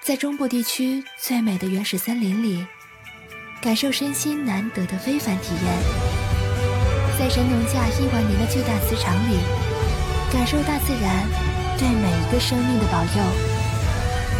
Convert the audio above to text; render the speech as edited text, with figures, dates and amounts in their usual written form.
在中部地区最美的原始森林里，感受身心难得的非凡体验；在神农架1万年的巨大磁场里，感受大自然对每一个生命的保佑。